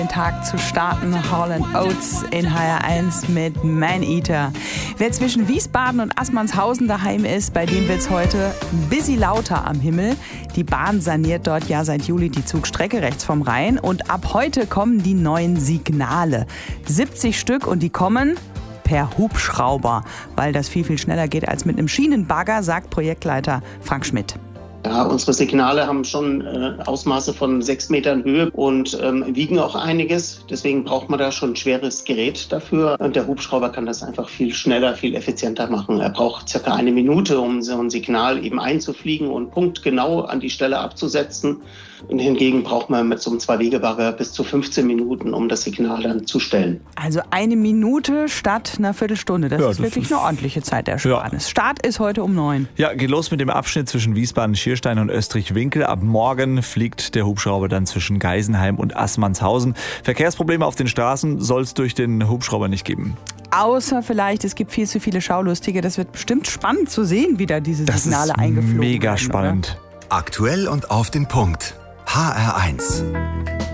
Den Tag zu starten, Hall & Oates in HR1 mit Man-Eater. Wer zwischen Wiesbaden und Assmannshausen daheim ist, bei dem wird es heute ein bisschen lauter am Himmel. Die Bahn saniert dort ja seit Juli die Zugstrecke rechts vom Rhein und ab heute kommen die neuen Signale. 70 Stück und die kommen per Hubschrauber, weil das viel, viel schneller geht als mit einem Schienenbagger, sagt Projektleiter Frank Schmidt. Ja, unsere Signale haben schon Ausmaße von 6 Metern Höhe und wiegen auch einiges. Deswegen braucht man da schon ein schweres Gerät dafür. Und der Hubschrauber kann das einfach viel schneller, viel effizienter machen. Er braucht circa 1 Minute, um so ein Signal eben einzufliegen und punktgenau an die Stelle abzusetzen. Und hingegen braucht man mit so einem 2-Wege-Bagger bis zu 15 Minuten, um das Signal dann zu stellen. Also 1 Minute statt einer Viertelstunde. Das ist wirklich eine ordentliche Zeitersparnis. Ja. Start ist heute um 9. Ja, geht los mit dem Abschnitt zwischen Wiesbaden, Schierstein und Österreich-Winkel. Ab morgen fliegt der Hubschrauber dann zwischen Geisenheim und Assmannshausen. Verkehrsprobleme auf den Straßen soll es durch den Hubschrauber nicht geben. Außer vielleicht, es gibt viel zu viele Schaulustige. Das wird bestimmt spannend zu sehen, wie da diese Signale eingeflogen werden. Mega spannend. Aktuell und auf den Punkt. HR1.